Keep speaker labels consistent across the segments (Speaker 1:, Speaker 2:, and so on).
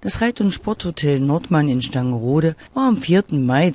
Speaker 1: Das Reit- und Sporthotel Nordmann in Stangerode war am 4. Mai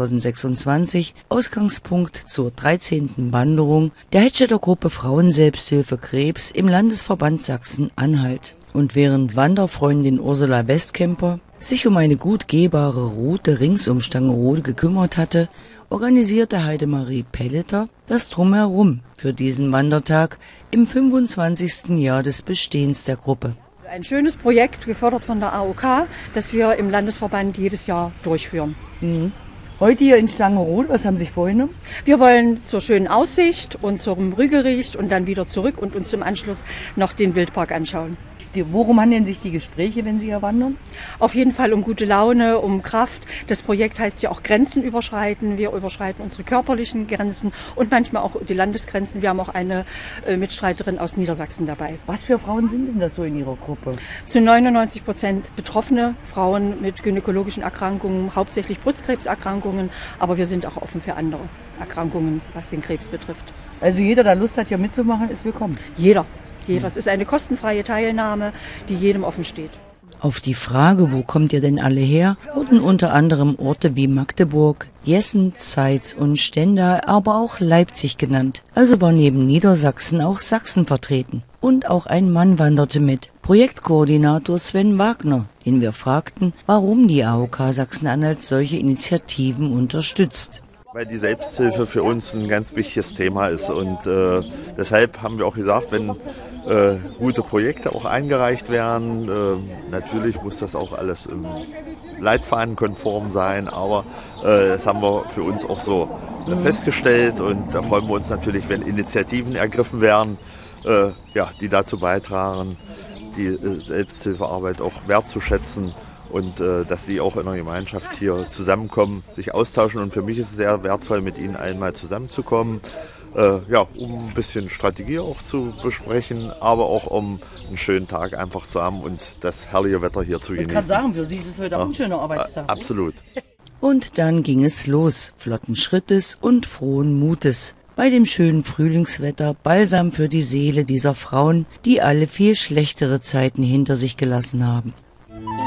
Speaker 1: 2026 Ausgangspunkt zur 13. Wanderung der Hettstedter Gruppe Frauenselbsthilfe Krebs im Landesverband Sachsen-Anhalt. Und während Wanderfreundin Ursula Westkemper sich um eine gut gehbare Route rings um Stangerode gekümmert hatte, organisierte Heidemarie Pelleter das Drumherum für diesen Wandertag im 25. Jahr des Bestehens der Gruppe.
Speaker 2: Ein schönes Projekt, gefördert von der AOK, das wir im Landesverband jedes Jahr durchführen.
Speaker 1: Heute hier in Stangerode, was haben Sie sich vorgenommen?
Speaker 2: Wir wollen zur schönen Aussicht und zum Rügericht und dann wieder zurück und uns im Anschluss noch den Wildpark anschauen.
Speaker 1: Worum handeln sich die Gespräche, wenn Sie hier wandern?
Speaker 2: Auf jeden Fall um gute Laune, um Kraft. Das Projekt heißt ja auch Grenzen überschreiten. Wir überschreiten unsere körperlichen Grenzen und manchmal auch die Landesgrenzen. Wir haben auch eine Mitstreiterin aus Niedersachsen dabei.
Speaker 1: Was für Frauen sind denn das so in Ihrer Gruppe?
Speaker 2: Zu 99% betroffene Frauen mit gynäkologischen Erkrankungen, hauptsächlich Brustkrebserkrankungen. Aber wir sind auch offen für andere Erkrankungen, was den Krebs betrifft.
Speaker 1: Also jeder, der Lust hat, hier mitzumachen, ist willkommen?
Speaker 2: Jeder. Es ist eine kostenfreie Teilnahme, die jedem offen steht.
Speaker 1: Auf die Frage, wo kommt ihr denn alle her, wurden unter anderem Orte wie Magdeburg, Jessen, Zeitz und Stendal, aber auch Leipzig genannt. Also war neben Niedersachsen auch Sachsen vertreten. Und auch ein Mann wanderte mit, Projektkoordinator Sven Wagner, den wir fragten, warum die AOK Sachsen-Anhalt solche Initiativen unterstützt.
Speaker 3: Weil die Selbsthilfe für uns ein ganz wichtiges Thema ist und deshalb haben wir auch gesagt, wenn gute Projekte auch eingereicht werden, natürlich muss das auch alles im Leitfaden konform sein, aber das haben wir für uns auch so festgestellt und da freuen wir uns natürlich, wenn Initiativen ergriffen werden, die dazu beitragen, die Selbsthilfearbeit auch wertzuschätzen. Und dass sie auch in der Gemeinschaft hier zusammenkommen, sich austauschen. Und für mich ist es sehr wertvoll, mit ihnen einmal zusammenzukommen, um ein bisschen Strategie auch zu besprechen, aber auch um einen schönen Tag einfach zu haben und das herrliche Wetter hier zu genießen.
Speaker 1: Ich kann sagen, für Sie ist es heute auch ein schöner Arbeitstag.
Speaker 3: Absolut.
Speaker 1: Und dann ging es los, flotten Schrittes und frohen Mutes. Bei dem schönen Frühlingswetter Balsam für die Seele dieser Frauen, die alle viel schlechtere Zeiten hinter sich gelassen haben.